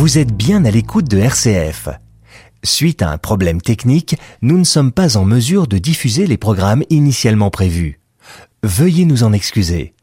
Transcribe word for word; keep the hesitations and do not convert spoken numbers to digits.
Vous êtes bien à l'écoute de R C F. Suite à un problème technique, nous ne sommes pas en mesure de diffuser les programmes initialement prévus. Veuillez nous en excuser.